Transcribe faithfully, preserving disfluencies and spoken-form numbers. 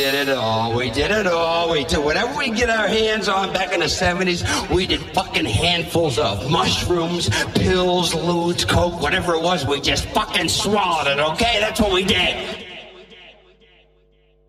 did it all. We did it all. We did whatever we get our hands on back in the seventies. We did fucking handfuls of mushrooms, pills, loot, coke, whatever it was. We just fucking swallowed it, okay? That's what we did.